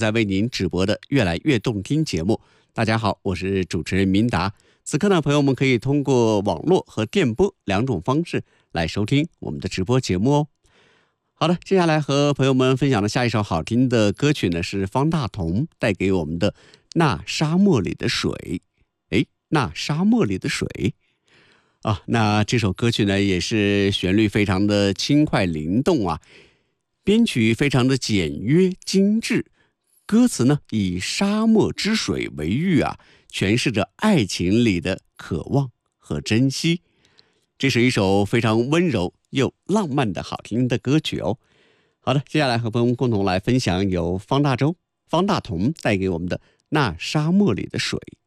在为您直播的越来越动听节目。大家好，我是主持人明达。此刻呢，朋友们可以通过网络和电波两种方式来收听我们的直播节目哦。好的，接下来和朋友们分享的下一首好听的歌曲呢，是方大同带给我们的《那沙漠里的水》。那沙漠里的水啊，那这首歌曲呢，也是旋律非常的轻快灵动啊，编曲非常的简约精致，歌词呢以沙漠之水为喻啊，诠释着爱情里的渴望和珍惜。这是一首非常温柔又浪漫的好听的歌曲哦。好的，接下来和朋友们共同来分享由方大同带给我们的《那沙漠里的水》。